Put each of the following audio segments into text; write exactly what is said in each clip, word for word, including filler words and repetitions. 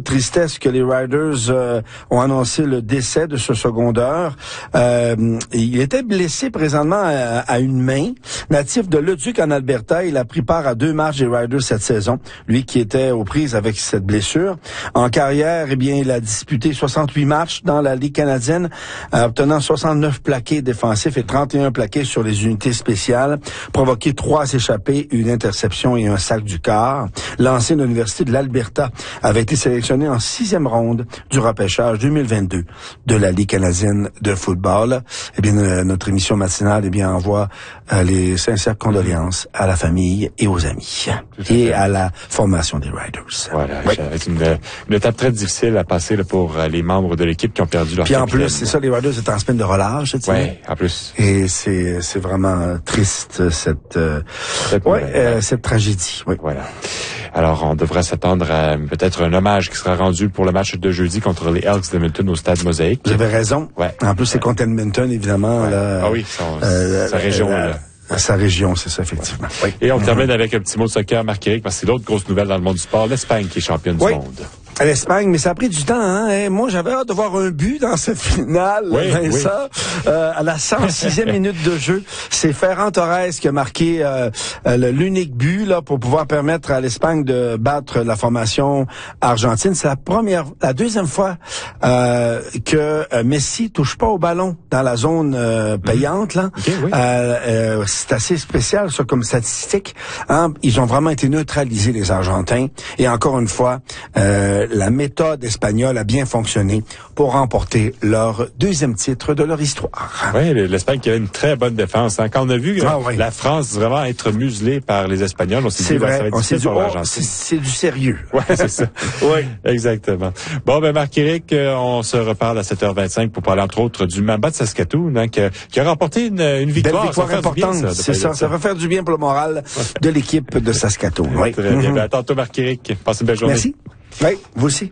tristesse que les Riders euh, ont annoncé le décès de ce secondeur. Euh, il était blessé présentement à, à une main. Natif de Leduc en Alberta, il a pris part à deux matchs des Riders cette saison. Lui qui était aux prises avec cette blessure. En carrière, eh bien, il a disputé soixante-huit matchs dans la Ligue canadienne, euh, obtenant soixante-neuf plaqués défensifs et trente et un plaqués sur les unités spéciales, provoqué trois échappées, une interception et un sac du quart. Lancé de l'Université de l'Alberta, avait été sélectionné en sixième ronde du repêchage deux mille vingt-deux de la Ligue canadienne de football. Eh bien, euh, notre émission matinale, eh bien, envoie euh, les sincères condoléances à la famille et aux amis et à la formation des Riders. Voilà, oui. C'est une, une étape très difficile à passer là, pour euh, les membres de l'équipe qui ont perdu leur Puis en capitaine. plus, c'est ça, les Riders étaient en semaine de relâche, tu sais. Oui, en plus. Et c'est c'est vraiment triste cette euh, cette, ouais, euh, cette tragédie. Oui. Voilà. Alors, on devrait s'attendre à peut-être un hommage qui sera rendu pour le match de jeudi contre les Elks d'Edmonton au Stade Mosaïque. Vous avez raison. Ouais. En plus, c'est ouais. contre Edmonton, évidemment. Ouais. Là, ah oui, son, euh, sa région. Euh, là. Sa région, c'est ça, effectivement. Ouais. Oui. Et on mm-hmm. termine avec un petit mot de soccer, Marc-Éric, parce que c'est l'autre grosse nouvelle dans le monde du sport, l'Espagne qui est championne oui. du monde. À l'Espagne, mais ça a pris du temps. Hein? Moi, j'avais hâte de voir un but dans cette finale. Oui, Vincent, oui. Euh, à la cent sixième minute de jeu, c'est Ferran Torres qui a marqué euh, euh, l'unique but là pour pouvoir permettre à l'Espagne de battre la formation argentine. C'est la première, la deuxième fois euh, que euh, Messi touche pas au ballon dans la zone euh, payante. Là, okay, oui. euh, euh, c'est assez spécial ça comme statistique. Hein? Ils ont vraiment été neutralisés les Argentins. Et encore une fois. Euh, La méthode espagnole a bien fonctionné pour remporter leur deuxième titre de leur histoire. Oui, l'Espagne qui avait une très bonne défense. Hein. Quand on a vu ah, oui. la France vraiment être muselée par les Espagnols, on s'est dit, vrai. Ben, ça va être on difficile pour oh, l'Argentine. C'est du sérieux. Oui, c'est ça. Oui, exactement. Bon, ben Marc-Éric, on se reparle à sept heures vingt-cinq pour parler entre autres du Mamba de Saskatoon, hein, qui, a, qui a remporté une, une victoire. Belle victoire importante, c'est ça. Ça, ça va faire du bien pour le moral de l'équipe de Saskatoon. Oui. Très bien. Mm-hmm. Ben, à tantôt, Marc-Éric. Passe une belle journée. Merci. Oui, vous aussi.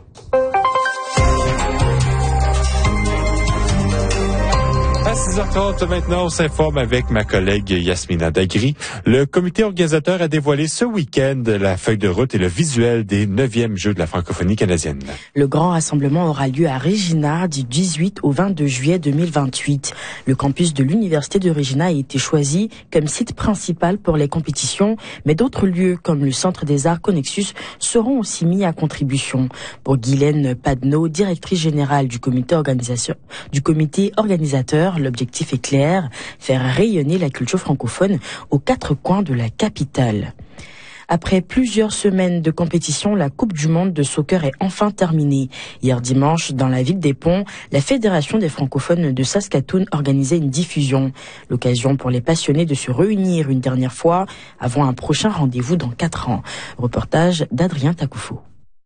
À six heures trente maintenant, on s'informe avec ma collègue Yasmina Dagri. Le comité organisateur a dévoilé ce week-end la feuille de route et le visuel des neuvièmes Jeux de la francophonie canadienne. Le grand rassemblement aura lieu à Regina du dix-huit au vingt-deux juillet deux mille vingt-huit. Le campus de l'Université de Regina a été choisi comme site principal pour les compétitions, mais d'autres lieux comme le Centre des Arts Connexus seront aussi mis à contribution. Pour Guylaine Padneau, directrice générale du comité organisation, du comité organisateur, l'objectif est clair, faire rayonner la culture francophone aux quatre coins de la capitale. Après plusieurs semaines de compétition, la Coupe du monde de soccer est enfin terminée. Hier dimanche, dans la ville des Ponts, la Fédération des francophones de Saskatoon organisait une diffusion. L'occasion pour les passionnés de se réunir une dernière fois avant un prochain rendez-vous dans quatre ans. Reportage d'Adrien Takoufo.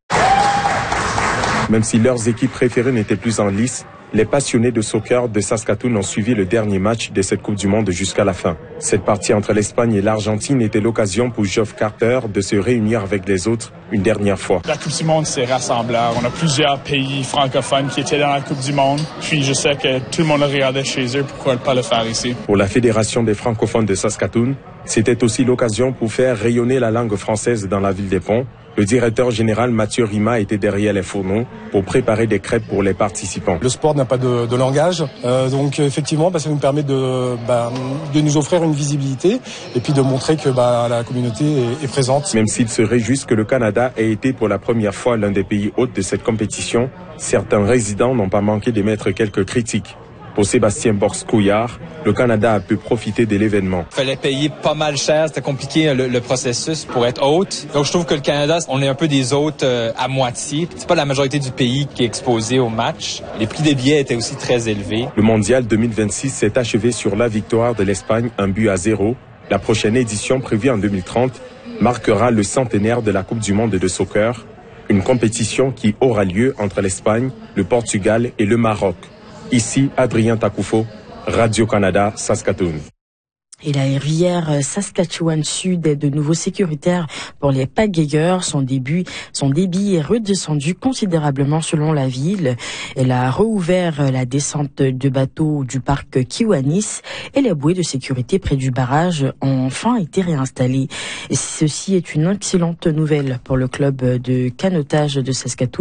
Même si leurs équipes préférées n'étaient plus en lice, les passionnés de soccer de Saskatoon ont suivi le dernier match de cette Coupe du Monde jusqu'à la fin. Cette partie entre l'Espagne et l'Argentine était l'occasion pour Geoff Carter de se réunir avec les autres une dernière fois. La Coupe du Monde, c'est rassembleur. On a plusieurs pays francophones qui étaient dans la Coupe du Monde. Puis je sais que tout le monde le regardait chez eux. Pourquoi pas le faire ici? Pour la Fédération des francophones de Saskatoon, c'était aussi l'occasion pour faire rayonner la langue française dans la ville des Ponts. Le directeur général Mathieu Rima était derrière les fourneaux pour préparer des crêpes pour les participants. Le sport n'a pas de, de langage, euh, donc effectivement, bah, ça nous permet de, bah, de nous offrir une visibilité et puis de montrer que bah, la communauté est, est présente. Même s'ils se réjouissent que le Canada ait été pour la première fois l'un des pays hôtes de cette compétition, certains résidents n'ont pas manqué d'émettre quelques critiques. Pour Sébastien Borscouillard, le Canada a pu profiter de l'événement. Il fallait payer pas mal cher, c'était compliqué le, le processus pour être hôte. Donc je trouve que le Canada, on est un peu des hôtes euh, à moitié. C'est pas la majorité du pays qui est exposé au match. Les prix des billets étaient aussi très élevés. Le mondial deux mille vingt-six s'est achevé sur la victoire de l'Espagne, un but à zéro. La prochaine édition, prévue en deux mille trente, marquera le centenaire de la Coupe du monde de soccer, une compétition qui aura lieu entre l'Espagne, le Portugal et le Maroc. Ici, Adrien Takoufo, Radio-Canada, Saskatoon. Et la rivière Saskatchewan-Sud est de nouveau sécuritaire pour les pagayeurs. Son début, son débit est redescendu considérablement selon la ville. Elle a rouvert la descente de bateaux du parc Kiwanis et les bouées de sécurité près du barrage ont enfin été réinstallées. Et ceci est une excellente nouvelle pour le club de canotage de Saskatoon.